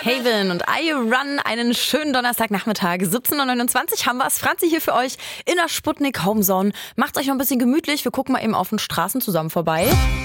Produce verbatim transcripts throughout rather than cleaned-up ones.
Haven und I Run, einen schönen Donnerstagnachmittag, siebzehn Uhr neunundzwanzig haben wir es. Franzi hier für euch in der Sputnik Homezone. Macht's euch noch ein bisschen gemütlich, wir gucken mal eben auf den Straßen zusammen vorbei.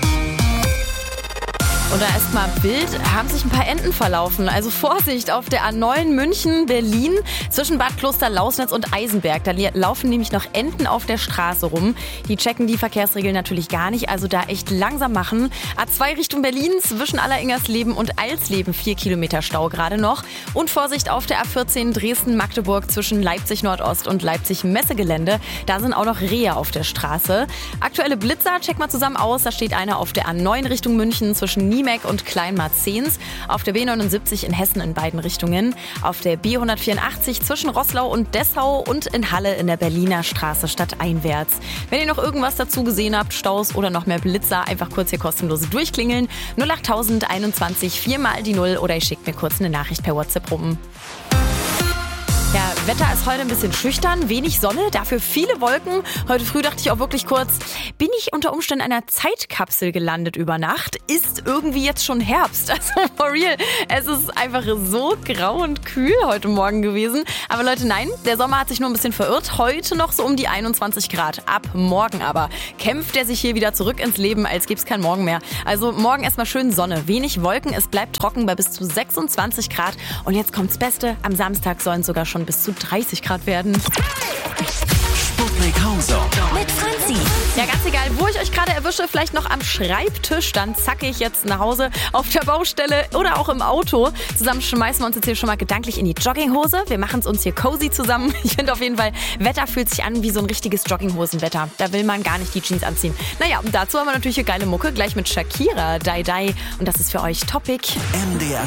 Und da erstmal Bild, haben sich ein paar Enten verlaufen. Also Vorsicht auf der A neun München-Berlin zwischen Bad Kloster-Lausnitz und Eisenberg. Da laufen nämlich noch Enten auf der Straße rum. Die checken die Verkehrsregeln natürlich gar nicht, also da echt langsam machen. A zwei Richtung Berlin zwischen Alleringersleben und Alsleben vier Kilometer Stau gerade noch. Und Vorsicht auf der A vierzehn Dresden-Magdeburg zwischen Leipzig-Nordost und Leipzig-Messegelände. Da sind auch noch Rehe auf der Straße. Aktuelle Blitzer, check mal zusammen aus. Da steht einer auf der A neun Richtung München zwischen Niemeck und Kleinmarzens, auf der B neunundsiebzig in Hessen in beiden Richtungen, auf der B hundertvierundachtzig zwischen Roßlau und Dessau und in Halle in der Berliner Straße stadteinwärts. Wenn ihr noch irgendwas dazu gesehen habt, Staus oder noch mehr Blitzer, einfach kurz hier kostenlose durchklingeln. null acht einundzwanzig, viermal die Null oder ihr schickt mir kurz eine Nachricht per WhatsApp rum. Ja, Wetter ist heute ein bisschen schüchtern, wenig Sonne, dafür viele Wolken. Heute früh dachte ich auch wirklich kurz, bin ich unter Umständen in einer Zeitkapsel gelandet über Nacht? Ist irgendwie jetzt schon Herbst? Also for real, es ist einfach so grau und kühl heute Morgen gewesen. Aber Leute, nein, der Sommer hat sich nur ein bisschen verirrt. Heute noch so um die einundzwanzig Grad. Ab morgen aber kämpft er sich hier wieder zurück ins Leben, als gäbe es keinen Morgen mehr. Also morgen erstmal schön Sonne, wenig Wolken, es bleibt trocken bei bis zu sechsundzwanzig Grad. Und jetzt kommt's Beste, am Samstag sollen es sogar schon bis zu dreißig Grad werden. Sputnik Homezone mit Franzi. Ja, ganz egal, wo ich euch gerade erwische, vielleicht noch am Schreibtisch, dann zacke ich jetzt nach Hause, auf der Baustelle oder auch im Auto. Zusammen schmeißen wir uns jetzt hier schon mal gedanklich in die Jogginghose. Wir machen es uns hier cozy zusammen. Ich finde auf jeden Fall, Wetter fühlt sich an wie so ein richtiges Jogginghosenwetter. Da will man gar nicht die Jeans anziehen. Naja, und dazu haben wir natürlich hier geile Mucke, gleich mit Shakira, Die Die. Und das ist für euch Topic. M D R